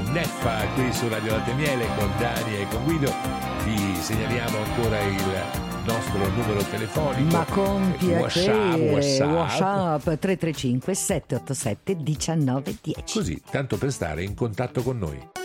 Neffa qui su Radio Latte Miele con Dani e con Guido. Vi segnaliamo ancora il nostro numero telefonico, ma con piacere. WhatsApp 335 787 1910. così tanto per stare in contatto con noi.